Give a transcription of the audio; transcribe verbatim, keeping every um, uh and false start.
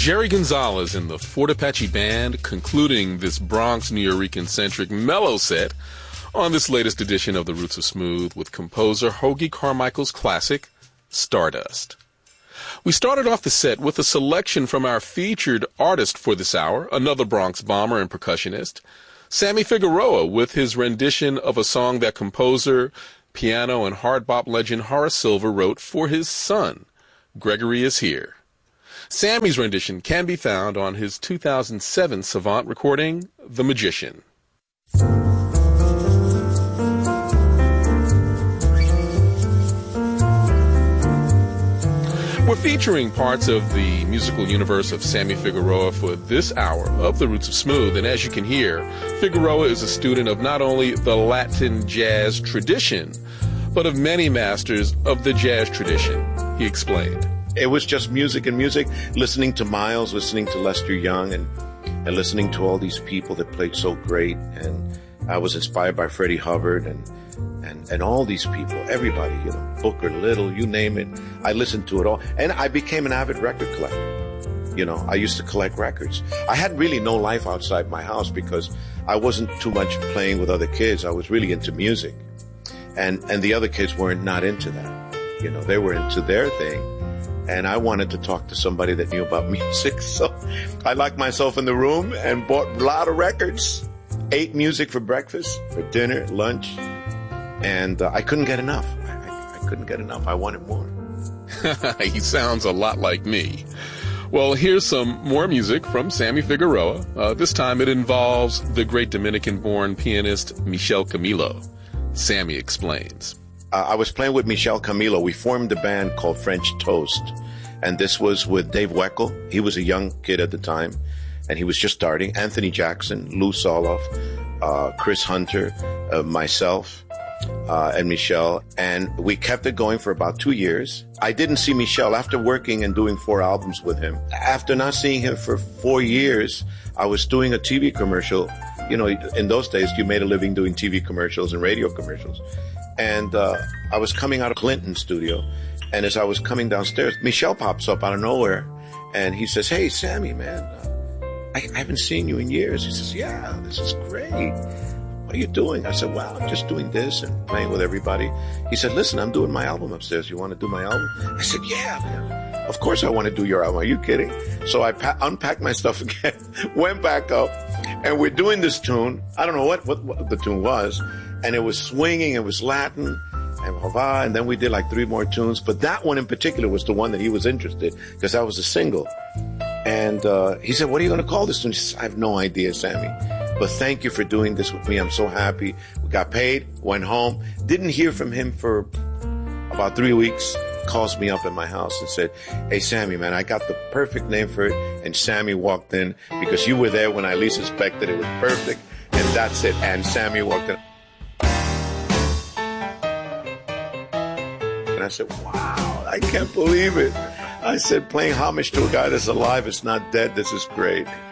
Jerry Gonzalez and the Fort Apache Band concluding this Bronx Nuyorican-centric mellow set on this latest edition of The Roots of Smooth with composer Hoagy Carmichael's classic, Stardust. We started off the set with a selection from our featured artist for this hour, another Bronx bomber and percussionist, Sammy Figueroa, with his rendition of a song that composer, piano, and hard bop legend Horace Silver wrote for his son, Gregory Is Here. Sammy's rendition can be found on his two thousand seven Savant recording, The Magician. We're featuring parts of the musical universe of Sammy Figueroa for this hour of The Roots of Smooth, and as you can hear, Figueroa is a student of not only the Latin jazz tradition, but of many masters of the jazz tradition, he explained. It was just music and music, listening to Miles, listening to Lester Young, and, and listening to all these people that played so great. And I was inspired by Freddie Hubbard and, and, and all these people, everybody, you know, Booker, Little, you name it. I listened to it all. And I became an avid record collector. You know, I used to collect records. I had really no life outside my house because I wasn't too much playing with other kids. I was really into music. And, and the other kids weren't not into that. You know, they were into their thing. And I wanted to talk to somebody that knew about music. So I locked myself in the room and bought a lot of records, ate music for breakfast, for dinner, lunch. And uh, I couldn't get enough. I, I, I couldn't get enough. I wanted more. He sounds a lot like me. Well, here's some more music from Sammy Figueroa. Uh, this time it involves the great Dominican-born pianist Michel Camilo. Sammy explains. Uh, I was playing with Michel Camilo. We formed a band called French Toast. And this was with Dave Weckl. He was a young kid at the time, and he was just starting. Anthony Jackson, Lou Soloff, uh, Chris Hunter, uh, myself, uh, and Michel. And we kept it going for about two years. I didn't see Michel after working and doing four albums with him. After not seeing him for four years, I was doing a T V commercial. You know, in those days, you made a living doing T V commercials and radio commercials. And uh, I was coming out of Clinton's studio, and as I was coming downstairs, Michel pops up out of nowhere, and he says, "Hey, Sammy, man, uh, I, I haven't seen you in years." He says, "Yeah, this is great. What are you doing?" I said, "Well, I'm just doing this and playing with everybody." He said, "Listen, I'm doing my album upstairs. You want to do my album?" I said, "Yeah, man. Of course I want to do your album. Are you kidding?" So I pa- unpacked my stuff again, went back up, and we're doing this tune. I don't know what, what, what the tune was. And it was swinging, it was Latin, and blah, blah, and then we did like three more tunes. But that one in particular was the one that he was interested, because that was a single. And uh, he said, "What are you going to call this tune?" He says, "I have no idea, Sammy. But thank you for doing this with me. I'm so happy." We got paid, went home, didn't hear from him for about three weeks. Calls me up in my house and said, "Hey, Sammy, man, I got the perfect name for it." And Sammy walked in because you were there when I least suspected it was perfect. And that's it. And Sammy walked in. And I said, "Wow, I can't believe it." I said, playing homage to a guy that's alive, it's not dead. This is great.